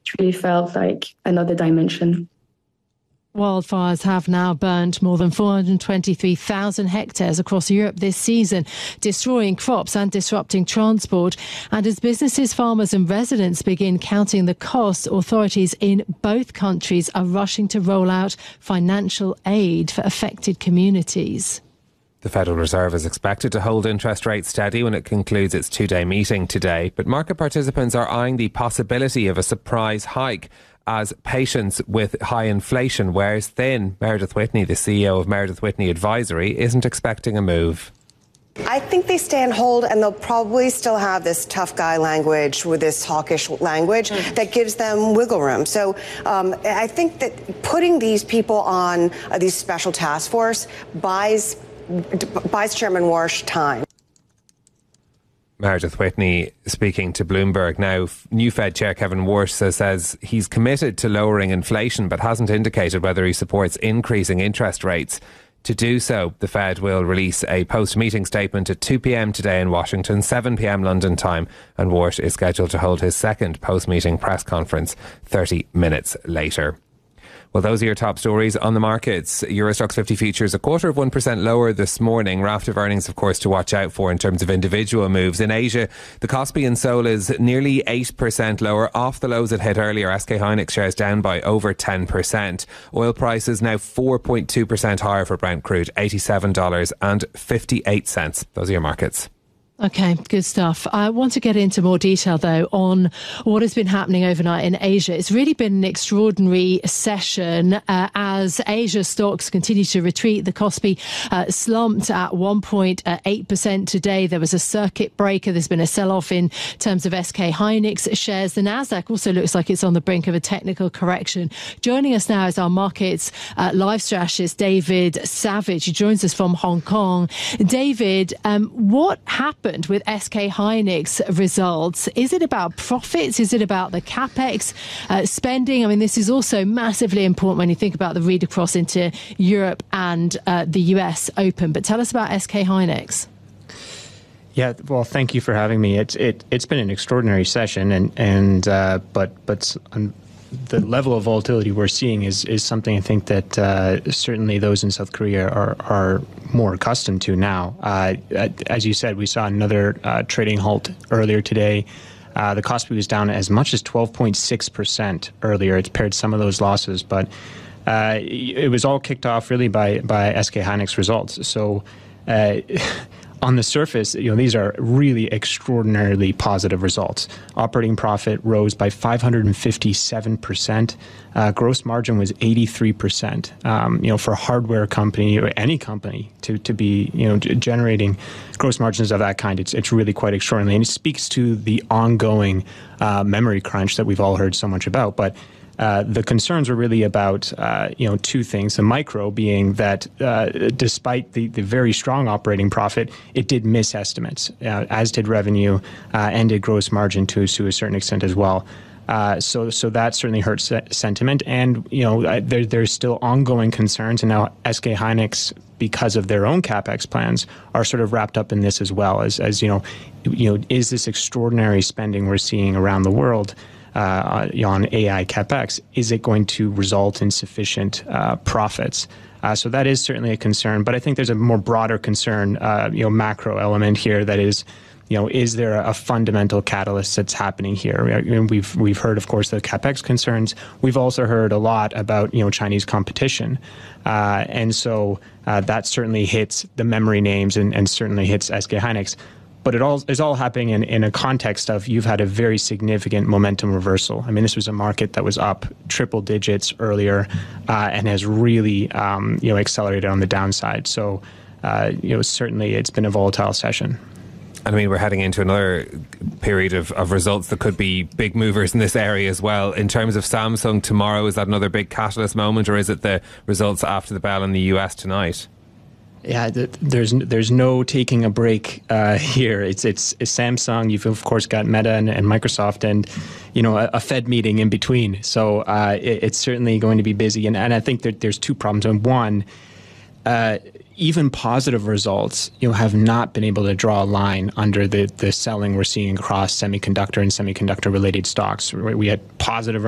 it really felt like another dimension. Wildfires have now burnt more than 423,000 hectares across Europe this season, destroying crops and disrupting transport. And as businesses, farmers and residents begin counting the costs, authorities in both countries are rushing to roll out financial aid for affected communities. The Federal Reserve is expected to hold interest rates steady when it concludes its two-day meeting today, but market participants are eyeing the possibility of a surprise hike as patience with high inflation wears thin. Meredith Whitney, the CEO of Meredith Whitney Advisory, isn't expecting a move. I think they stay on hold, and they'll probably still have this tough guy language with this hawkish language that gives them wiggle room. So I think that putting these people on these special task force buys Chairman Warsh time. Meredith Whitney speaking to Bloomberg. Now, new Fed Chair Kevin Warsh says he's committed to lowering inflation but hasn't indicated whether he supports increasing interest rates. To do so, the Fed will release a post-meeting statement at 2 p.m. today in Washington, 7 p.m. London time, and Warsh is scheduled to hold his second post-meeting press conference 30 minutes later. Well, those are your top stories on the markets. Euro Stoxx 50 futures 0.25% lower this morning. Raft of earnings, of course, to watch out for in terms of individual moves. In Asia, the Kospi and Seoul is nearly 8% lower, off the lows it hit earlier. SK Hynix shares down by over 10%. Oil prices now 4.2% higher for Brent crude, $87.58. Those are your markets. OK, good stuff. I want to get into more detail, though, on what has been happening overnight in Asia. It's really been an extraordinary session as Asia stocks continue to retreat. The Kospi slumped at 1.8% today. There was a circuit breaker. There's been a sell-off in terms of SK Hynix shares. The Nasdaq also looks like it's on the brink of a technical correction. Joining us now is our markets live strategist, David Savage, who joins us from Hong Kong. David, what happened with SK Hynix results? Is it about profits? Is it about the capex spending? I mean, this is also massively important when you think about the read across into Europe and the US Open. But tell us about SK Hynix. Yeah, well, thank you for having me. It's been an extraordinary session, but the level of volatility we're seeing is something I think that certainly those in South Korea are more accustomed to now. As you said, we saw another trading halt earlier today. The Kospi was down as much as 12.6% earlier. It's paired some of those losses, but it was all kicked off really by SK Hynix results. So on the surface, these are really extraordinarily positive results. Operating profit rose by 557%. Gross margin was 83%. For a hardware company or any company to be generating gross margins of that kind, it's really quite extraordinary, and it speaks to the ongoing memory crunch that we've all heard so much about. But the concerns were really about, two things. The micro being that despite the very strong operating profit, it did miss estimates, as did revenue and did gross margin to a certain extent as well. So that certainly hurts sentiment. And, there's still ongoing concerns. And now SK Hynix, because of their own CapEx plans, are sort of wrapped up in this as well. As is this extraordinary spending we're seeing around the world on AI CapEx, is it going to result in sufficient profits? So that is certainly a concern. But I think there's a more broader concern, macro element here that is, is there a fundamental catalyst that's happening here? We've heard, of course, the CapEx concerns. We've also heard a lot about, Chinese competition. And so that certainly hits the memory names and certainly hits SK Hynix. But it all is all happening in a context of you've had a very significant momentum reversal. I mean, this was a market that was up triple digits earlier and has really, accelerated on the downside. So, certainly it's been a volatile session. And I mean, we're heading into another period of results that could be big movers in this area as well. In terms of Samsung tomorrow, is that another big catalyst moment, or is it the results after the bell in the US tonight? Yeah, there's no taking a break here. It's Samsung. You've of course got Meta and Microsoft, and a Fed meeting in between. So it's certainly going to be busy. And I think that there's two problems. And one, even positive results, have not been able to draw a line under the selling we're seeing across semiconductor and semiconductor related stocks. We had positive